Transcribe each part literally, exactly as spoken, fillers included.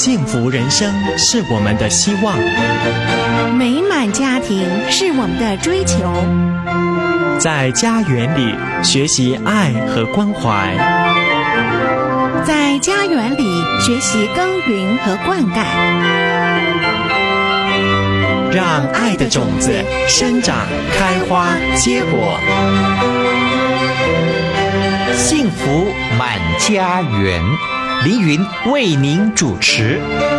幸福人生是我们的希望， 美满家庭是我们的追求， 在家园里学习爱和关怀， 在家园里学习耕耘和灌溉， 让爱的种子生长、开花、结果， 幸福满家园。凌云为您主持。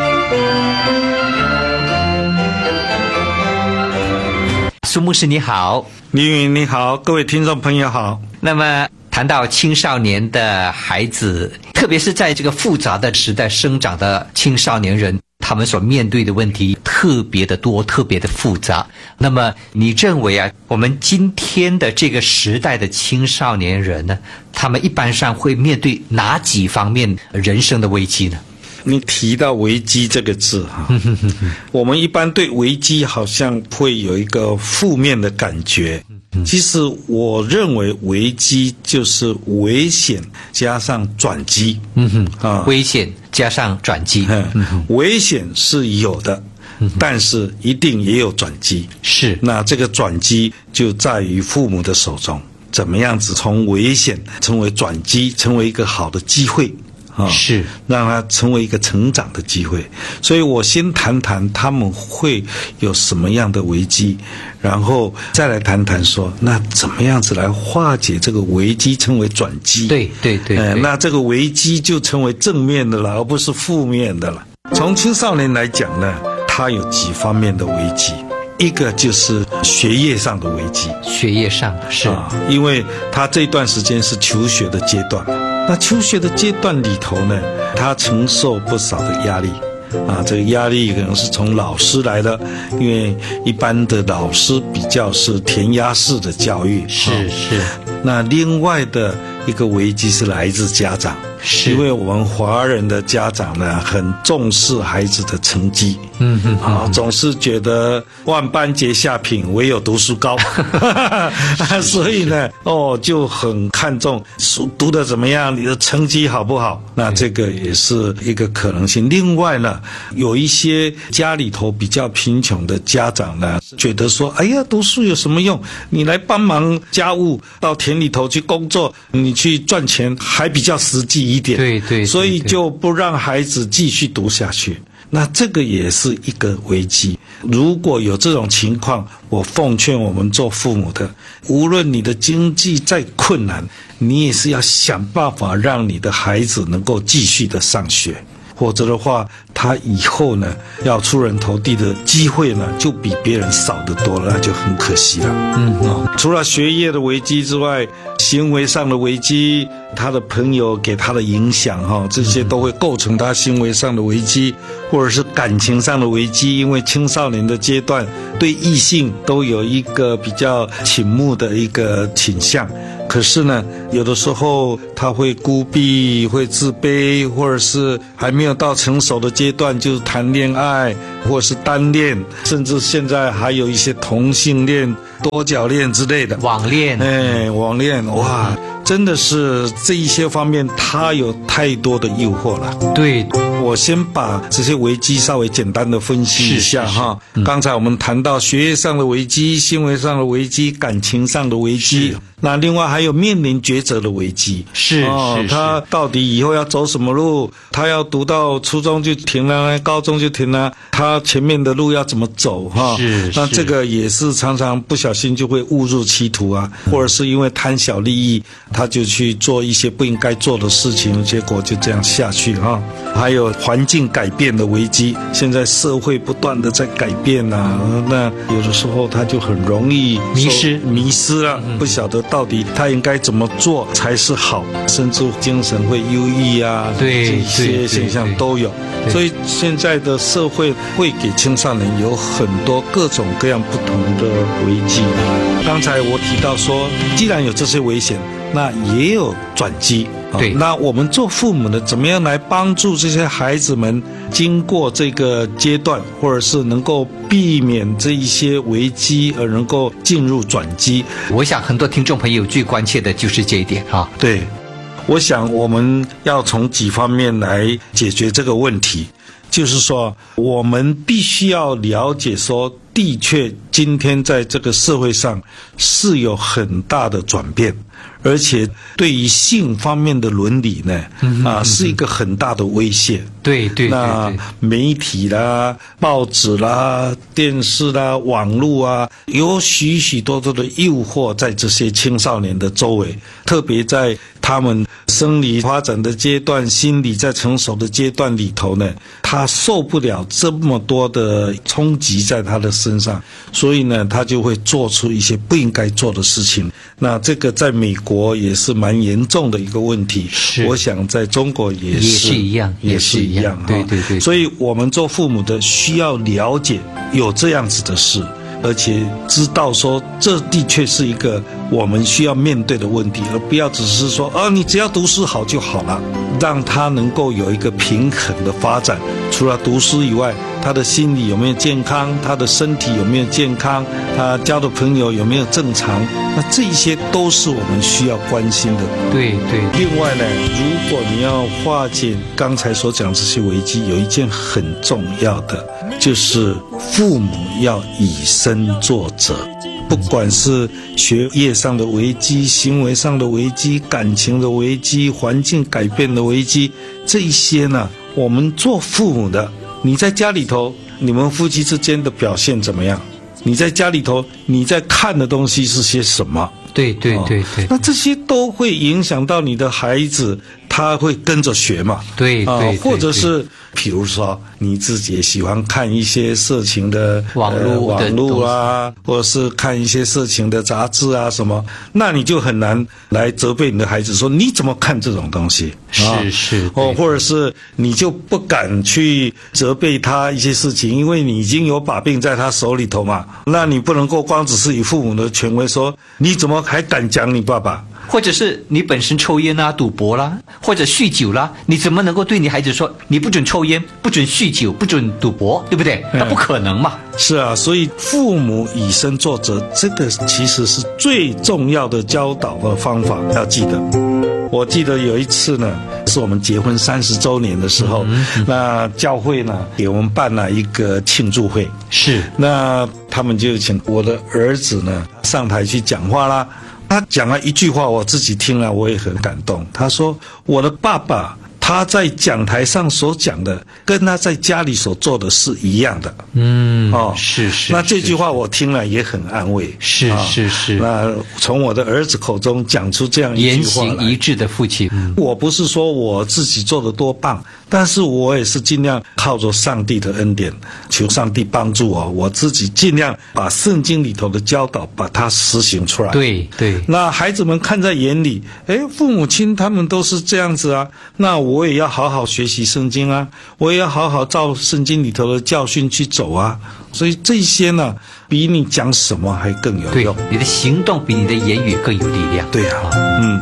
苏牧师你好。 凌云你好，各位听众朋友好。 那么谈到青少年的孩子，特别是在这个复杂的时代生长的青少年人，他们所面对的问题特别的多，特别的复杂。那么你认为啊，我们今天的这个时代的青少年人呢，他们一般上会面对哪几方面人生的危机呢？ 你提到危机这个字哈，我们一般对危机好像会有一个负面的感觉。其实我认为危机就是危险加上转机。嗯哼啊， 危险加上转机。 嗯，危险是有的，但是一定也有转机。 是， 那这个转机就在于父母的手中，怎么样子从危险成为转机，成为一个好的机会。啊， 是让他成为一个成长的机会。所以我先谈谈他们会有什么样的危机，然后再来谈谈说，那怎么样子来化解这个危机，成为转机。 对对 对, 对、呃、 那这个危机就成为正面的了，而不是负面的了。从青少年来讲呢，他有几方面的危机。一个就是学业上的危机， 学业上的是、 啊，因为他这段时间是求学的阶段，那求学的阶段里头呢，他承受不少的压力啊，这个压力可能是从老师来的，因为一般的老师比较是填鸭式的教育， 是是。 那另外的一个危机是来自家长， 是因为我们华人的家长呢，很重视孩子的成绩，嗯嗯啊，总是觉得万般皆下品，唯有读书高，所以呢，哦，就很看重书读得怎么样，你的成绩好不好？那这个也是一个可能性。另外呢，有一些家里头比较贫穷的家长呢，觉得说，哎呀，读书有什么用？你来帮忙家务，到田里头去工作，你去赚钱还比较实际一点， 对 对, 对, 对， 所以就不让孩子继续读下去。那这个也是一个危机。如果有这种情况，我奉劝我们做父母的，无论你的经济再困难，你也是要想办法让你的孩子能够继续的上学，否则的话，他以后呢要出人头地的机会呢就比别人少得多了，那就很可惜了。嗯、哦，除了学业的危机之外，行为上的危机，他的朋友给他的影响哈，这些都会构成他行为上的危机，或者是感情上的危机。因为青少年的阶段对异性都有一个比较倾慕的一个倾向，可是呢，有的时候他会孤僻，会自卑，或者是还没有到成熟的阶段就谈恋爱，或者是单恋，甚至现在还有一些同性恋、多角恋之类的网恋。 哎，网恋，哇，真的是这一些方面，它有太多的诱惑了。 对， 我先把这些危机稍微简单的分析一下哈。嗯、刚才我们谈到学业上的危机、行为上的危机、感情上的危机，那另外还有面临抉择的危机。 是哦， 是他到底以后要走什么路？他要读到初中就停了，高中就停了，他前面的路要怎么走哈？ 是， 那这个也是常常不小心就会误入歧途啊，嗯、或者是因为贪小利益，他就去做一些不应该做的事情，结果就这样下去哈。还有环境改变的危机，现在社会不断的在改变啊，那有的时候他就很容易迷失迷失了，嗯、不晓得到底他应该怎么做才是好，甚至精神会忧郁啊， 对， 这些现象都有。所以现在的社会会给青少年有很多各种各样不同的危机。刚才我提到说，既然有这些危险，那也有转机。 对， 那我们做父母的怎么样来帮助这些孩子们经过这个阶段，或者是能够避免这一些危机而能够进入转机？ 我想很多听众朋友最关切的就是这一点啊。 对， 我想我们要从几方面来解决这个问题，就是说我们必须要了解说，的确今天在这个社会上是有很大的转变，而且对于性方面的伦理呢，嗯、啊，是一个很大的威胁。 对对对对， 那媒体啦、报纸啦、电视啦、网络啊，有许许多多的诱惑在这些青少年的周围，特别在他们生理发展的阶段、心理在成熟的阶段里头呢，他受不了这么多的冲击在他的身上，所以呢，他就会做出一些不应该做的事情。那这个在美国也是蛮严重的一个问题， 是， 我想在中国也是也是一样， 也是一样， 对对对。 所以我们做父母的需要了解有这样子的事，而且知道说这的确是一个我们需要面对的问题，而不要只是说啊，你只要读书好就好了，让他能够有一个平衡的发展。除了读书以外，他的心理有没有健康，他的身体有没有健康，他交的朋友有没有正常，那这些都是我们需要关心的。 对对。 另外呢，如果你要化解刚才所讲这些危机，有一件很重要的，就是父母要以身作则。不管是学业上的危机、行为上的危机、感情的危机、环境改变的危机，这一些呢，我们做父母的，你在家里头，你们夫妻之间的表现怎么样？你在家里头，你在看的东西是些什么？ 对对对对、哦， 那这些都会影响到你的孩子，他会跟着学嘛？ 对对、呃， 或者是比如说你自己也喜欢看一些色情的网络、呃、 网络啊，或者是看一些色情的杂志啊什么，那你就很难来责备你的孩子说你怎么看这种东西？ 是是哦，或者是你就不敢去责备他一些事情，因为你已经有把柄在他手里头嘛，那你不能够光只是以父母的权威说你怎么还敢讲你爸爸？ 或者是你本身抽烟啦、赌博啦，或者酗酒啦，你怎么能够对你孩子说你不准抽烟、不准酗酒、不准赌博，对不对？那不可能嘛。 是啊，所以父母以身作则，这个其实是最重要的教导的方法，要记得。我记得有一次呢，是我们结婚三十周年的时候，嗯嗯、那教会呢给我们办了一个庆祝会， 是， 那他们就请我的儿子呢上台去讲话啦。他讲了一句话，我自己听了我也很感动。他说：“我的爸爸他在讲台上所讲的，跟他在家里所做的是一样的。” 嗯，哦，是是。 那这句话我听了也很安慰。 是是是。 那从我的儿子口中讲出这样一句话来， 言行一致的父亲。嗯、 我不是说我自己做得多棒，但是我也是尽量靠着上帝的恩典，求上帝帮助我，我自己尽量把圣经里头的教导把它实行出来。 对对。 那孩子们看在眼里，诶，父母亲他们都是这样子啊，那我也要好好学习圣经啊，我也要好好照圣经里头的教训去走啊。所以这些呢，比你讲什么还更有用。 对，你的行动比你的言语更有力量。 对啊，嗯。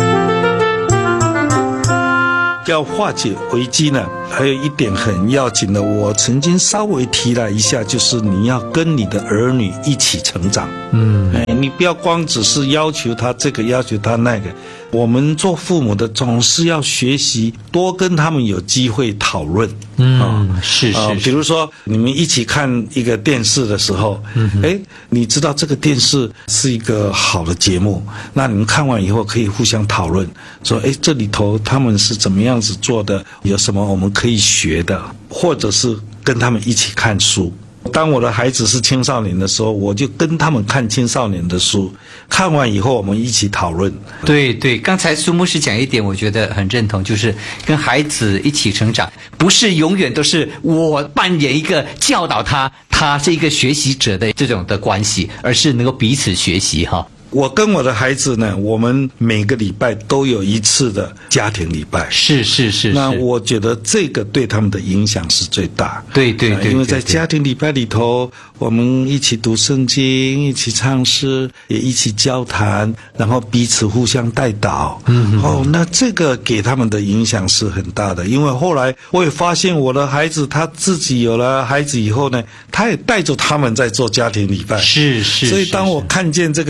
要化解危机呢，还有一点很要紧的，我曾经稍微提了一下，就是你要跟你的儿女一起成长。嗯，哎，你不要光只是要求他这个，要求他那个。我们做父母的总是要学习，多跟他们有机会讨论。 嗯，哦、是是、呃。 比如说你们一起看一个电视的时候，嗯，哎，你知道这个电视是一个好的节目，那你们看完以后可以互相讨论，说，哎，这里头他们是怎么样子做的，有什么我们可以学的，或者是跟他们一起看书。当我的孩子是青少年的时候，我就跟他们看青少年的书，看完以后我们一起讨论。 对对，刚才苏牧师讲一点我觉得很认同，就是跟孩子一起成长，不是永远都是我扮演一个教导他，他是一个学习者的这种的关系，而是能够彼此学习哈。 我跟我的孩子呢，我们每个礼拜都有一次的家庭礼拜。 是是 是, 是。 那我觉得这个对他们的影响是最大。 对对 对, 对, 对。 因为在家庭礼拜里头，我们一起读圣经，一起唱诗，也一起交谈，然后彼此互相带祷。嗯。哦，那这个给他们的影响是很大的。因为后来我也发现，我的孩子他自己有了孩子以后呢，他也带着他们在做家庭礼拜。 是是。 所以当我看见这个情形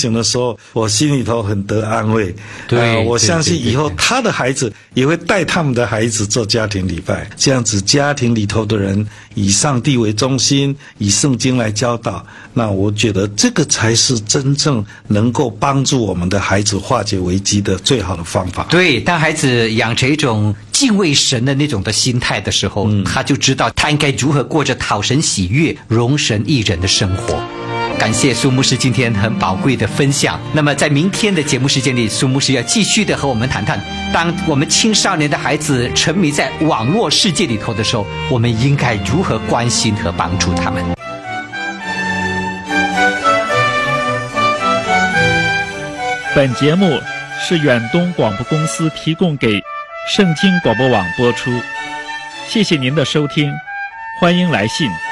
情的时候，我心里头很得安慰。 对、 呃，我相信以后对对对他的孩子也会带他们的孩子做家庭礼拜，这样子家庭里头的人以上帝为中心，以圣经来教导，那我觉得这个才是真正能够帮助我们的孩子化解危机的最好的方法。 对，当孩子养成一种敬畏神的那种的心态的时候、嗯、他就知道他应该如何过着讨神喜悦、容神益人的生活。感谢苏牧师今天很宝贵的分享。那么在明天的节目时间里，苏牧师要继续的和我们谈谈，当我们青少年的孩子沉迷在网络世界里头的时候，我们应该如何关心和帮助他们。 本节目是远东广播公司提供给圣经广播网播出，谢谢您的收听，欢迎来信。